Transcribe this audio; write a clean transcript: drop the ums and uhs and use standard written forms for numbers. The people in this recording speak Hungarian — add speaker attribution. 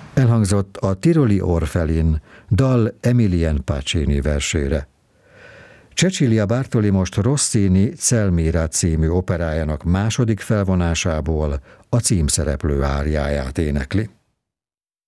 Speaker 1: Elhangzott a Tiroli Orfelin dal Emilien Pacini versére. Cecilia Bartoli most Rossini Celmira című operájának második felvonásából a címszereplő áriáját énekli.